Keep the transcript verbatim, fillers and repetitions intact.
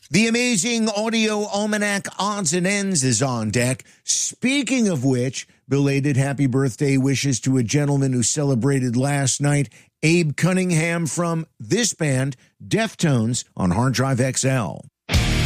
The amazing Audio Almanac Odds and Ends is on deck. Speaking of which, belated happy birthday wishes to a gentleman who celebrated last night, Abe Cunningham from this band, Deftones, on Hard Drive X L.